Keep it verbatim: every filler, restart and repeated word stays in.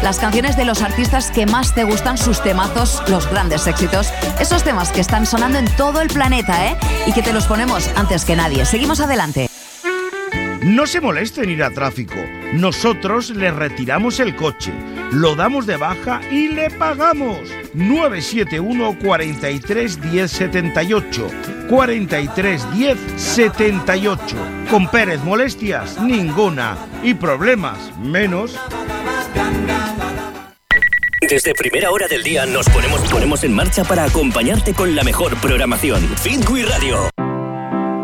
las canciones de los artistas que más te gustan, sus temazos, los grandes éxitos, esos temas que están sonando en todo el planeta, ¿eh? Y que te los ponemos antes que nadie. Seguimos adelante. No se moleste en ir a tráfico. Nosotros le retiramos el coche, lo damos de baja y le pagamos. nueve siete uno, cuatro tres, uno cero siete ocho. cuatro tres, uno cero siete ocho. Con Pérez, molestias ninguna. Y problemas menos. Desde primera hora del día nos ponemos, ponemos en marcha para acompañarte con la mejor programación. Fitwi Radio.